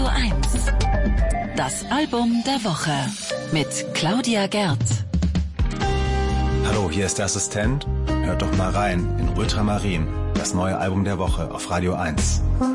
1. Das Album der Woche mit Claudia Gerd. Hallo, hier ist der Assistent. Hört doch mal rein in Ultramarin, das neue Album der Woche auf Radio 1.